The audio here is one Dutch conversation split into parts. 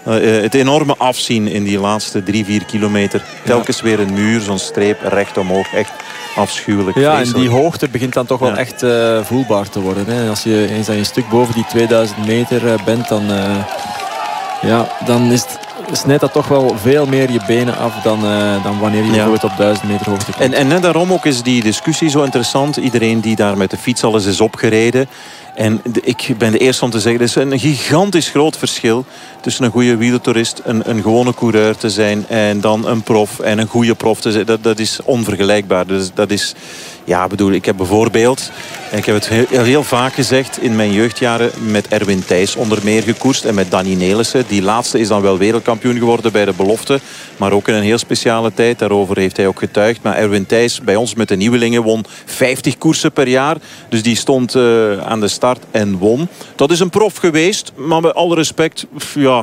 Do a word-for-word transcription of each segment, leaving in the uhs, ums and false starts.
Uh, het enorme afzien in die laatste drie, vier kilometer. Telkens ja. weer een muur, zo'n streep recht omhoog. Echt afschuwelijk. Ja, vreselijk. en die hoogte begint dan toch wel ja. echt uh, voelbaar te worden. Hè. Als je eens aan je stuk boven die tweeduizend meter uh, bent, dan, uh, ja, dan is het... snijdt dat toch wel veel meer je benen af dan, uh, dan wanneer je ja. bijvoorbeeld op duizend meter hoogte komt. En, en net daarom ook is die discussie zo interessant. Iedereen die daar met de fiets al eens is opgereden. En de, ik ben de eerste om te zeggen, er is een gigantisch groot verschil tussen een goede wielertoerist, een, een gewone coureur te zijn en dan een prof en een goede prof te zijn. Dat, dat is onvergelijkbaar. Dus dat is, ja, bedoel, ik heb bijvoorbeeld, en ik heb het heel, heel vaak gezegd, in mijn jeugdjaren met Erwin Thijs onder meer gekoerst en met Danny Nelissen. Die laatste is dan wel wereldkampioen geworden bij de belofte, maar ook in een heel speciale tijd. Daarover heeft hij ook getuigd. Maar Erwin Thijs bij ons met de nieuwelingen won vijftig koersen per jaar. Dus die stond uh, aan de start en won. Dat is een prof geweest, maar met alle respect, ja,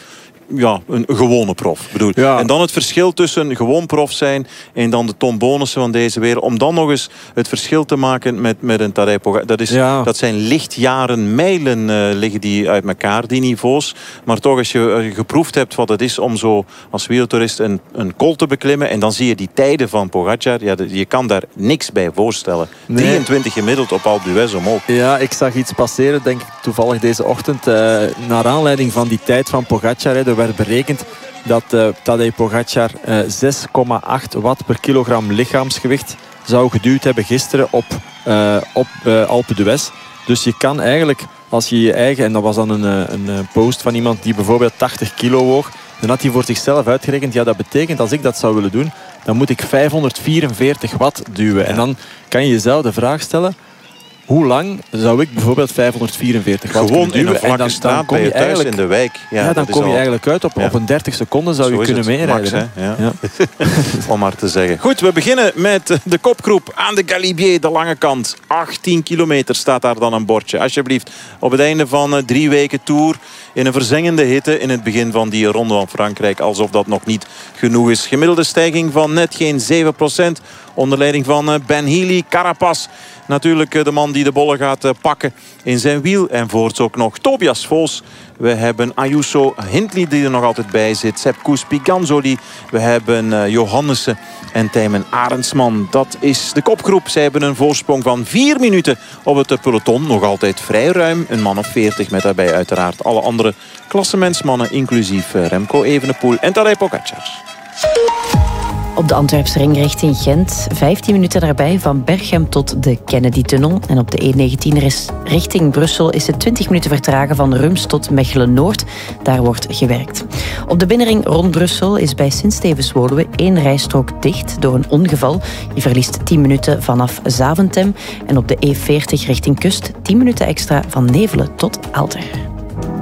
ja een gewone prof. Bedoel. Ja. En dan het verschil tussen gewoon prof zijn en dan de Tom Bonussen van deze wereld. Om dan nog eens het verschil te maken met, met een Tadej Pogacar. Dat, is, ja. dat zijn lichtjaren, mijlen uh, liggen die uit elkaar, die niveaus. Maar toch, als je, als je geproefd hebt wat het is om zo als wereldtoerist een, een col te beklimmen en dan zie je die tijden van Pogacar, ja, je kan daar niks bij voorstellen. Nee. drieëntwintig gemiddeld op Alpe d'Huez omhoog. Ja, ik zag iets passeren, denk ik toevallig deze ochtend, uh, naar aanleiding van die tijd van Pogacar. Hè, er werd berekend dat uh, Tadej Pogacar uh, zes komma acht watt per kilogram lichaamsgewicht zou geduwd hebben gisteren op, uh, op uh, Alpe d'Huez. Dus je kan eigenlijk, als je je eigen... En dat was dan een, een, een post van iemand die bijvoorbeeld tachtig kilo woog. Dan had hij voor zichzelf uitgerekend, ja, dat betekent als ik dat zou willen doen, dan moet ik vijfhonderdvierenveertig watt duwen. Ja. En dan kan je jezelf de vraag stellen, hoe lang zou ik bijvoorbeeld vijfhonderdvierenveertig watt gewoon kunnen duwen? In een vlakke straat, dan kom je thuis in de wijk. Ja, ja dan kom je al... eigenlijk uit op, ja. op een dertig seconden zou Zo je kunnen meerijden. Ja. Ja. Om maar te zeggen. Goed, we beginnen met de kopgroep aan de Galibier, de lange kant. achttien kilometer staat daar dan een bordje. Alsjeblieft, op het einde van uh, drie weken tour in een verzengende hitte in het begin van die ronde van Frankrijk. Alsof dat nog niet genoeg is. Gemiddelde stijging van net geen zeven procent. Onder leiding van uh, Ben Healy, Carapaz. Natuurlijk uh, de man die de bollen gaat uh, pakken in zijn wiel. En voorts ook nog Tobias Vos. We hebben Ayuso Hindley die er nog altijd bij zit. Sepp Kuss, Piganzoli. We hebben uh, Johannessen en Tijmen Arendsman. Dat is de kopgroep. Zij hebben een voorsprong van vier minuten op het peloton. Nog altijd vrij ruim. Een man of veertig met daarbij uiteraard alle andere klassementsmannen. Inclusief uh, Remco Evenepoel en Tadej Pogacar. Op de Antwerpse ring richting Gent. vijftien minuten daarbij van Berchem tot de Kennedy-tunnel. En op de E negentien richting Brussel is het twintig minuten vertragen van Rums tot Mechelen-Noord. Daar wordt gewerkt. Op de binnenring rond Brussel is bij Sint-Stevens-Woluwe één rijstrook dicht door een ongeval. Je verliest tien minuten vanaf Zaventem. En op de E veertig richting Kust tien minuten extra van Nevelen tot Aalter.